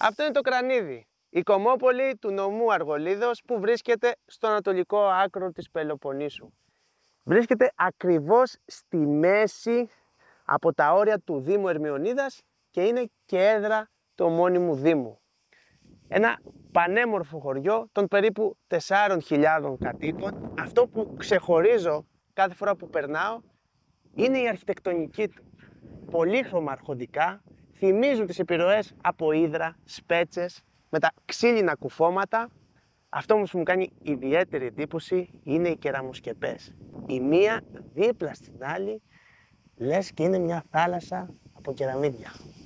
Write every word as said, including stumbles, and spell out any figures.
Αυτό είναι το Κρανίδι, η κομμόπολη του νομού Αργολίδος που βρίσκεται στο ανατολικό άκρο της Πελοποννήσου. Βρίσκεται ακριβώς στη μέση από τα όρια του Δήμου Ερμιονίδας και είναι και έδρα του ομώνυμου Δήμου. Ένα πανέμορφο χωριό των περίπου τεσσάρων χιλιάδων κατοίκων. Αυτό που ξεχωρίζω κάθε φορά που περνάω είναι η αρχιτεκτονική του. Πολύχρωμα αρχοντικά, θυμίζουν τις επιρροές από ύδρα, σπέτσες, με τα ξύλινα κουφώματα. Αυτό όμως που μου κάνει ιδιαίτερη εντύπωση είναι οι κεραμοσκεπές. Η μία δίπλα στην άλλη, λες και είναι μια θάλασσα από κεραμίδια.